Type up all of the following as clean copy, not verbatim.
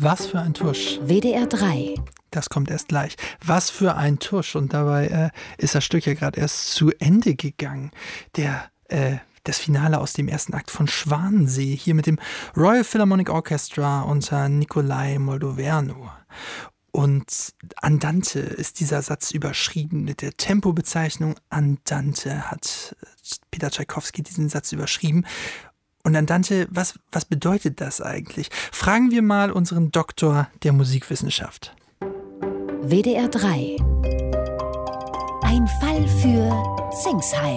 Was für ein Tusch. WDR 3. Das kommt erst gleich. Was für ein Tusch. Und dabei ist das Stück ja gerade erst zu Ende gegangen. Das Finale aus dem ersten Akt von Schwanensee, hier mit dem Royal Philharmonic Orchestra unter Nikolai Moldovernu. Und Andante ist dieser Satz überschrieben. Mit der Tempobezeichnung Andante hat Peter Tschaikowski diesen Satz überschrieben. Und Andante, was bedeutet das eigentlich? Fragen wir mal unseren Doktor der Musikwissenschaft. WDR 3. Ein Fall für Zingsheim.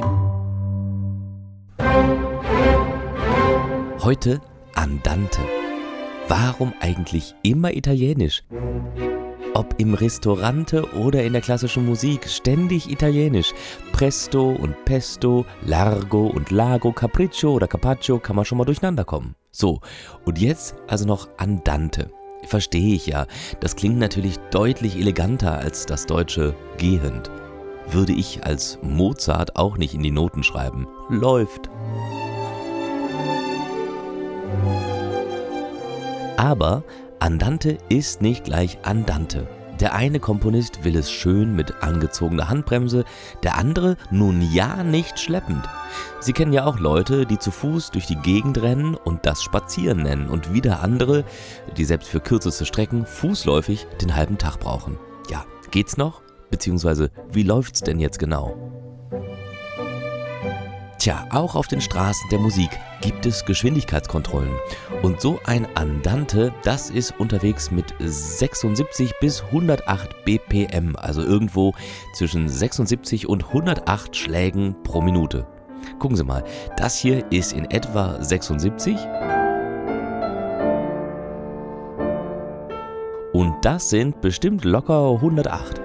Heute Andante. Warum eigentlich immer Italienisch? Ob im Ristorante oder in der klassischen Musik, ständig Italienisch. Presto und Pesto, Largo und Lago, Capriccio oder Carpaccio, kann man schon mal durcheinander kommen. So, und jetzt also noch Andante. Verstehe ich ja, das klingt natürlich deutlich eleganter als das deutsche gehend. Würde ich als Mozart auch nicht in die Noten schreiben. Läuft. Aber Andante ist nicht gleich Andante. Der eine Komponist will es schön mit angezogener Handbremse, der andere nun ja nicht schleppend. Sie kennen ja auch Leute, die zu Fuß durch die Gegend rennen und das Spazieren nennen und wieder andere, die selbst für kürzeste Strecken fußläufig den halben Tag brauchen. Ja, geht's noch? Beziehungsweise, wie läuft's denn jetzt genau? Tja, auch auf den Straßen der Musik gibt es Geschwindigkeitskontrollen. Und so ein Andante, das ist unterwegs mit 76 bis 108 BPM, also irgendwo zwischen 76 und 108 Schlägen pro Minute. Gucken Sie mal, das hier ist in etwa 76. Und das sind bestimmt locker 108.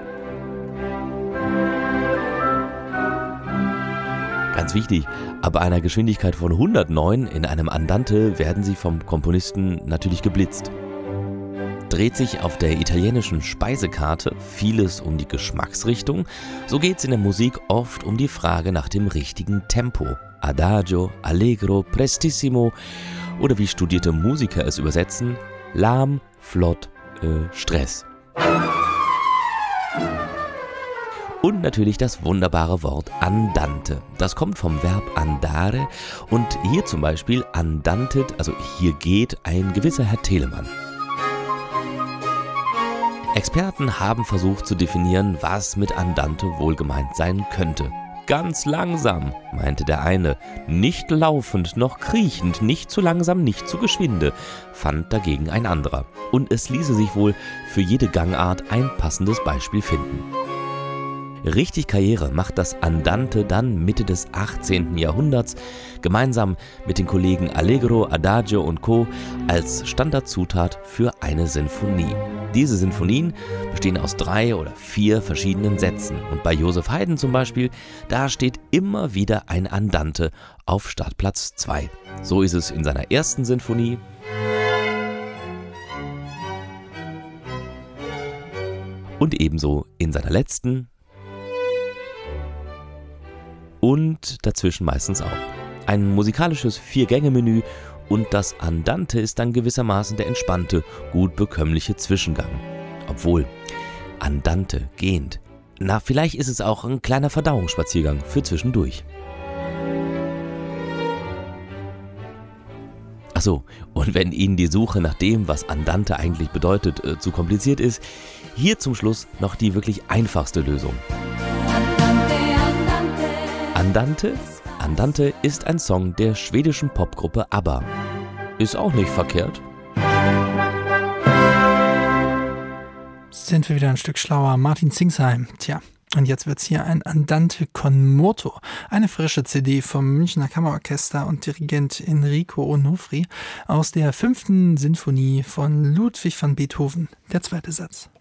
Ganz wichtig, ab einer Geschwindigkeit von 109 in einem Andante werden sie vom Komponisten natürlich geblitzt. Dreht sich auf der italienischen Speisekarte vieles um die Geschmacksrichtung, so geht es in der Musik oft um die Frage nach dem richtigen Tempo. Adagio, Allegro, Prestissimo oder wie studierte Musiker es übersetzen, lahm, flott, Stress. Und natürlich das wunderbare Wort Andante. Das kommt vom Verb andare und hier zum Beispiel andantet, also hier geht ein gewisser Herr Telemann. Experten haben versucht zu definieren, was mit Andante wohl gemeint sein könnte. Ganz langsam, meinte der eine, nicht laufend noch kriechend, nicht zu langsam, nicht zu geschwinde, fand dagegen ein anderer. Und es ließe sich wohl für jede Gangart ein passendes Beispiel finden. Richtig Karriere macht das Andante dann Mitte des 18. Jahrhunderts, gemeinsam mit den Kollegen Allegro, Adagio und Co. als Standardzutat für eine Sinfonie. Diese Sinfonien bestehen aus 3 oder 4 verschiedenen Sätzen und bei Joseph Haydn zum Beispiel, da steht immer wieder ein Andante auf Startplatz 2. So ist es in seiner ersten Sinfonie, und ebenso in seiner letzten und dazwischen meistens auch. Ein musikalisches 4-Gänge-Menü und das Andante ist dann gewissermaßen der entspannte, gut bekömmliche Zwischengang. Obwohl, Andante, gehend, na vielleicht ist es auch ein kleiner Verdauungsspaziergang für zwischendurch. Achso, und wenn Ihnen die Suche nach dem, was Andante eigentlich bedeutet, zu kompliziert ist, hier zum Schluss noch die wirklich einfachste Lösung. Andante? Andante ist ein Song der schwedischen Popgruppe ABBA. Ist auch nicht verkehrt. Sind wir wieder ein Stück schlauer. Martin Zingsheim. Tja, und jetzt wird's hier ein Andante con moto. Eine frische CD vom Münchner Kammerorchester und Dirigent Enrico Onofri aus der 5. Sinfonie von Ludwig van Beethoven. Der zweite Satz.